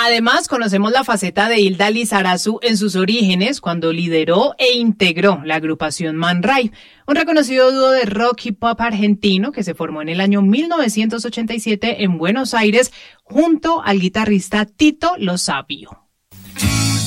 Además, conocemos la faceta de Hilda Lizarazu en sus orígenes, cuando lideró e integró la agrupación Man Ray, un reconocido dúo de rock y pop argentino que se formó en el año 1987 en Buenos Aires junto al guitarrista Tito Lo Savio.